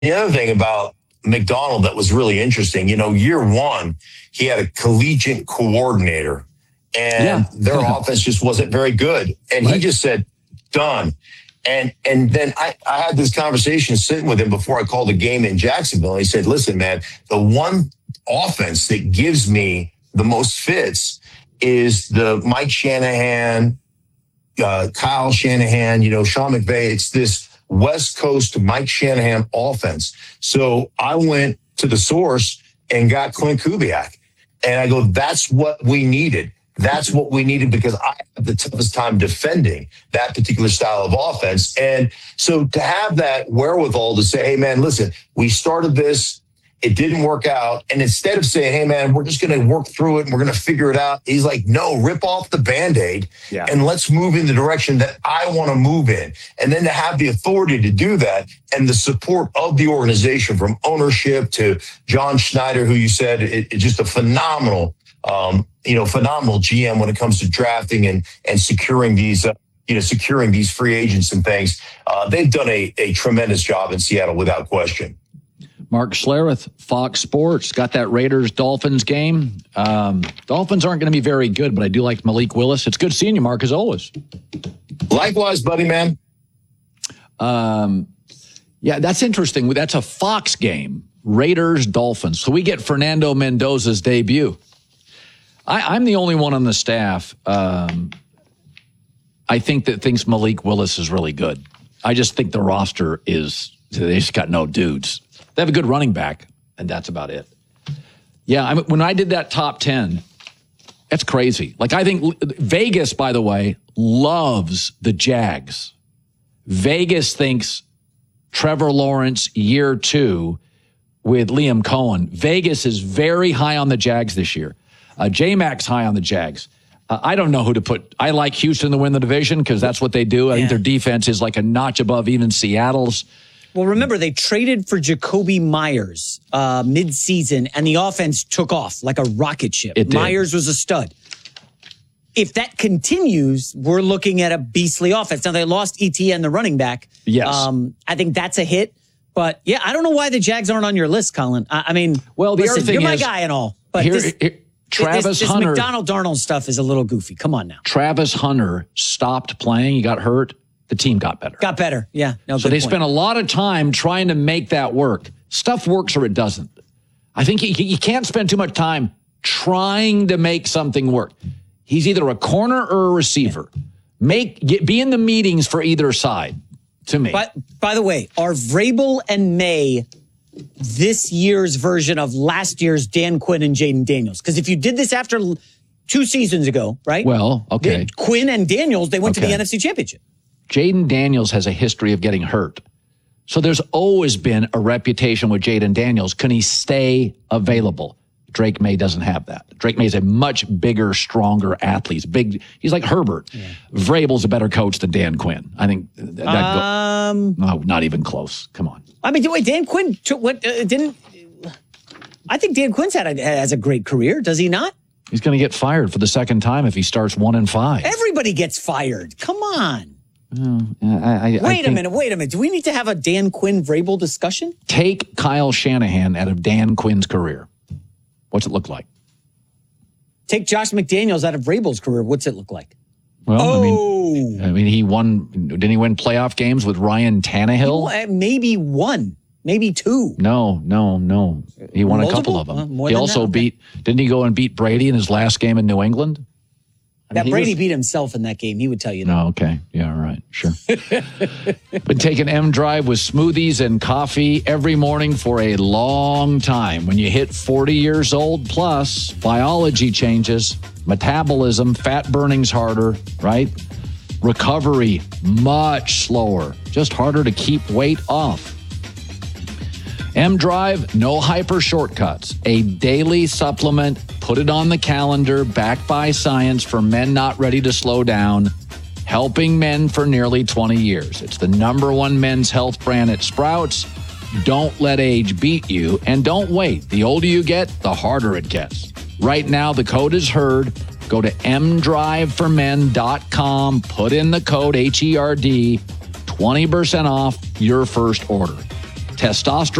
The other thing about McDonald that was really interesting, year one, he had a collegiate coordinator and their offense just wasn't very good. And he just said, done. And then I had this conversation sitting with him before I called a game in Jacksonville. He said, listen, man, the one offense that gives me the most fits is the Mike Shanahan, Kyle Shanahan, Sean McVay. It's this West Coast Mike Shanahan offense. So I went to the source and got Clint Kubiak. And I go, that's what we needed. That's what we needed because I have the toughest time defending that particular style of offense. And so to have that wherewithal to say, hey, man, listen, we started this. It didn't work out. And instead of saying, hey, man, we're just going to work through it and we're going to figure it out. He's like, no, rip off the Band-Aid and let's move in the direction that I want to move in. And then to have the authority to do that and the support of the organization from ownership to John Schneider, who you said it's just a phenomenal, phenomenal GM when it comes to drafting and securing these, securing these free agents and things. They've done a tremendous job in Seattle without question. Mark Schlereth, Fox Sports, got that Raiders-Dolphins game. Dolphins aren't going to be very good, but I do like Malik Willis. It's good seeing you, Mark, as always. Likewise, buddy, man. Yeah, that's interesting. That's a Fox game, Raiders-Dolphins. So we get Fernando Mendoza's debut. I'm the only one on the staff, I think, that thinks Malik Willis is really good. I just think the roster they just got no dudes. They have a good running back, and that's about it. Yeah, when I did that top 10, that's crazy. Like, I think Vegas, by the way, loves the Jags. Vegas thinks Trevor Lawrence year 2 with Liam Cohen. Vegas is very high on the Jags this year. J-Mac's high on the Jags. I don't know who to put. I like Houston to win the division because that's what they do. I think their defense is like a notch above even Seattle's. Well, remember, they traded for Jacoby Myers mid-season, and the offense took off like a rocket ship. Myers was a stud. If that continues, we're looking at a beastly offense. Now, they lost ETN, the running back. Yes. I think that's a hit. But, yeah, I don't know why the Jags aren't on your list, Colin. I mean, well, the other thing you're my guy and all. But this Hunter, McDonald Darnold stuff is a little goofy. Come on now. Travis Hunter stopped playing. He got hurt. The team got better. Got better, yeah. No, so they spent a lot of time trying to make that work. Stuff works or it doesn't. I think you can't spend too much time trying to make something work. He's either a corner or a receiver. Be in the meetings for either side, to me. But by the way, are Vrabel and May this year's version of last year's Dan Quinn and Jaden Daniels? Because if you did this after 2 seasons ago, right? Well, okay. Quinn and Daniels, they went to the NFC Championship. Jaden Daniels has a history of getting hurt. So there's always been a reputation with Jaden Daniels. Can he stay available? Drake May doesn't have that. Drake May is a much bigger, stronger athlete. He's like Herbert. Yeah. Vrabel's a better coach than Dan Quinn. I think no, not even close. Come on. I mean, wait, Dan Quinn I think Dan Quinn's has a great career. Does he not? He's going to get fired for the second time if he starts 1-5. Everybody gets fired. Come on. Wait a minute. Do we need to have a Dan Quinn Vrabel discussion? Take Kyle Shanahan out of Dan Quinn's career. What's it look like? Take Josh McDaniels out of Vrabel's career. What's it look like? Well, I mean, he won. Didn't he win playoff games with Ryan Tannehill? Maybe 1, maybe 2. No. He won a couple of them. He also didn't he go and beat Brady in his last game in New England? Brady beat himself in that game. He would tell you that. Oh, okay. Yeah, all right. Sure. Been taking M Drive with smoothies and coffee every morning for a long time. When you hit 40 years old plus, biology changes, metabolism, fat burning's harder, right? Recovery, much slower. Just harder to keep weight off. M Drive, no hyper shortcuts. A daily supplement. Put it on the calendar, backed by science for men not ready to slow down, helping men for nearly 20 years. It's the #1 men's health brand at Sprouts. Don't let age beat you, and don't wait. The older you get, the harder it gets. Right now, the code is HEARD. Go to mdriveformen.com, put in the code HERD, 20% off your first order. testosterone